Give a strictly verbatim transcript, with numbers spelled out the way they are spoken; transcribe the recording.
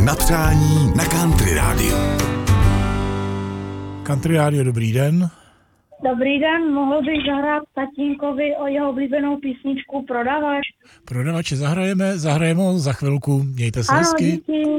Na přání na Country rádiu. Country rádio, dobrý den. Dobrý den, mohl bych zahrát tatínkovi o jeho oblíbenou písničku Prodavač? Prodavače zahrajeme, zahrajeme ho za chvilku. Mějte se Ano, hezky. díky.